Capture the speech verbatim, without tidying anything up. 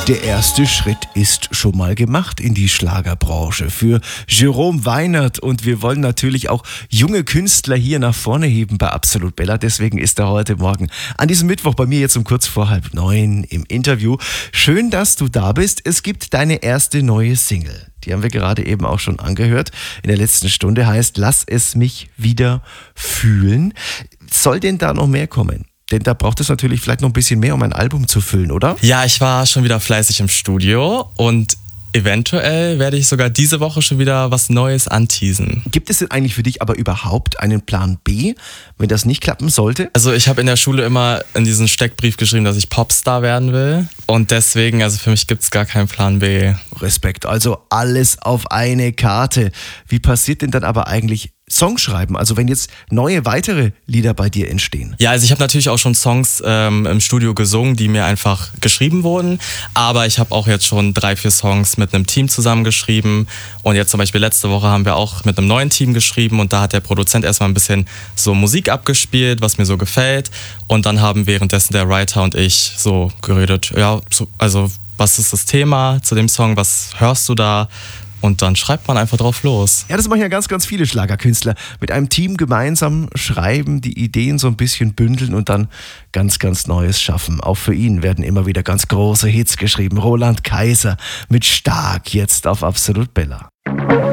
Der erste Schritt ist schon mal gemacht in die Schlagerbranche für Jerome Weinert und wir wollen natürlich auch junge Künstler hier nach vorne heben bei Absolut Bella. Deswegen ist er heute Morgen an diesem Mittwoch bei mir jetzt um kurz vor halb neun im Interview. Schön, dass du da bist. Es gibt deine erste neue Single. Die haben wir gerade eben auch schon angehört. In der letzten Stunde heißt Lass es mich wieder fühlen. Soll denn da noch mehr kommen? Denn da braucht es natürlich vielleicht noch ein bisschen mehr, um ein Album zu füllen, oder? Ja, ich war schon wieder fleißig im Studio und eventuell werde ich sogar diese Woche schon wieder was Neues anteasen. Gibt es denn eigentlich für dich aber überhaupt einen Plan B, wenn das nicht klappen sollte? Also ich habe in der Schule immer in diesen Steckbrief geschrieben, dass ich Popstar werden will. Und deswegen, also für mich gibt es gar keinen Plan B. Respekt, also alles auf eine Karte. Wie passiert denn dann aber eigentlich Songschreiben? Also wenn jetzt neue, weitere Lieder bei dir entstehen? Ja, also ich habe natürlich auch schon Songs ähm, im Studio gesungen, die mir einfach geschrieben wurden. Aber ich habe auch jetzt schon drei, vier Songs mit einem Team zusammengeschrieben. Und jetzt zum Beispiel letzte Woche haben wir auch mit einem neuen Team geschrieben. Und da hat der Produzent erstmal ein bisschen so Musik abgespielt, was mir so gefällt. Und dann haben währenddessen der Writer und ich so geredet, ja, so, also was ist das Thema zu dem Song, was hörst du da? Und dann schreibt man einfach drauf los. Ja, das machen ja ganz, ganz viele Schlagerkünstler. Mit einem Team gemeinsam schreiben, die Ideen so ein bisschen bündeln und dann ganz, ganz Neues schaffen. Auch für ihn werden immer wieder ganz große Hits geschrieben. Roland Kaiser mit Stark jetzt auf Absolut Bella.